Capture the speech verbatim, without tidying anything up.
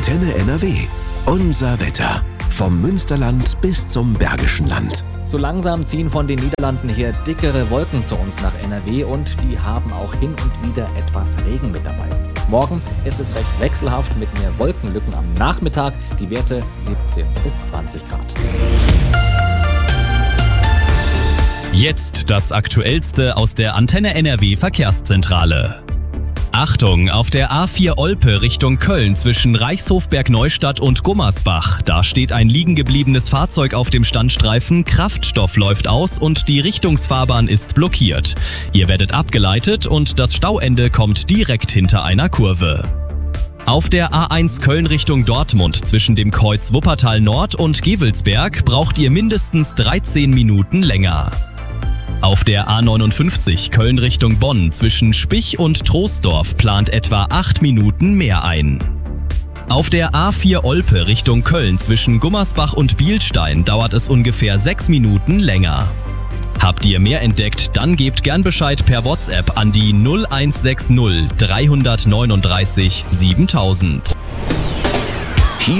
Antenne N R W. Unser Wetter. Vom Münsterland bis zum Bergischen Land. So langsam ziehen von den Niederlanden her dickere Wolken zu uns nach N R W und die haben auch hin und wieder etwas Regen mit dabei. Morgen ist es recht wechselhaft mit mehr Wolkenlücken am Nachmittag, die Werte siebzehn bis zwanzig Grad. Jetzt das Aktuellste aus der Antenne N R W Verkehrszentrale. Achtung, auf der A vier Olpe Richtung Köln zwischen Reichshofberg-Neustadt und Gummersbach. Da steht ein liegengebliebenes Fahrzeug auf dem Standstreifen, Kraftstoff läuft aus und die Richtungsfahrbahn ist blockiert. Ihr werdet abgeleitet und das Stauende kommt direkt hinter einer Kurve. Auf der A eins Köln Richtung Dortmund zwischen dem Kreuz Wuppertal Nord und Gevelsberg braucht ihr mindestens dreizehn Minuten länger. Auf der A neunundfünfzig Köln Richtung Bonn zwischen Spich und Troisdorf plant etwa acht Minuten mehr ein. Auf der A vier Olpe Richtung Köln zwischen Gummersbach und Bielstein dauert es ungefähr sechs Minuten länger. Habt ihr mehr entdeckt, dann gebt gern Bescheid per WhatsApp an die null eins sechs null drei neun drei siebentausend.